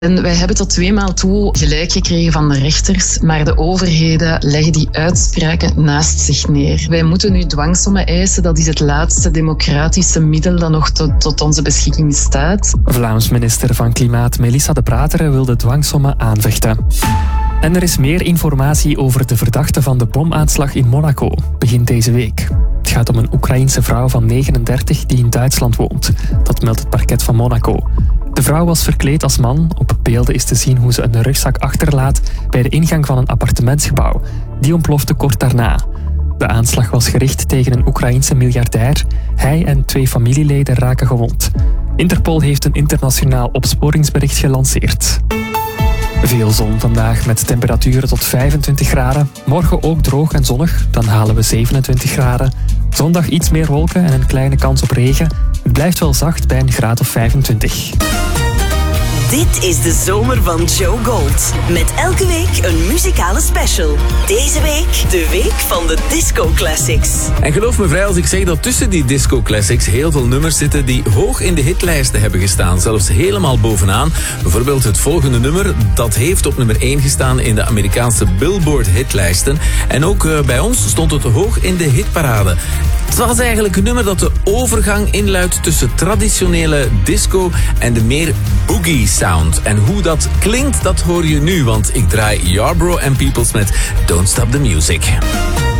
En wij hebben tot 2 maal toe gelijk gekregen van de rechters, maar de overheden leggen die uitspraken naast zich neer. Wij moeten nu dwangsommen eisen, dat is het laatste democratische middel dat nog tot onze beschikking staat. Vlaams minister van Klimaat Melissa De Prateren wil de dwangsommen aanvechten. En er is meer informatie over de verdachte van de bomaanslag in Monaco, begin deze week. Het gaat om een Oekraïense vrouw van 39 die in Duitsland woont. Dat meldt het parket van Monaco. De vrouw was verkleed als man. Op beelden is te zien hoe ze een rugzak achterlaat bij de ingang van een appartementsgebouw. Die ontplofte kort daarna. De aanslag was gericht tegen een Oekraïense miljardair. Hij en 2 familieleden raken gewond. Interpol heeft een internationaal opsporingsbericht gelanceerd. Veel zon vandaag met temperaturen tot 25 graden. Morgen ook droog en zonnig, dan halen we 27 graden. Zondag iets meer wolken en een kleine kans op regen. Het blijft wel zacht bij een graad of 25. Dit is de zomer van Joe Gold. Met elke week een muzikale special. Deze week de week van de Disco Classics. En geloof me vrij als ik zeg dat tussen die Disco Classics heel veel nummers zitten die hoog in de hitlijsten hebben gestaan. Zelfs helemaal bovenaan. Bijvoorbeeld het volgende nummer, dat heeft op nummer 1 gestaan in de Amerikaanse Billboard hitlijsten. En ook bij ons stond het hoog in de hitparade. Het was eigenlijk een nummer dat de overgang inluidt tussen traditionele disco en de meer boogie sound. En hoe dat klinkt, dat hoor je nu, want ik draai Yarborough & Peoples met Don't Stop the Music.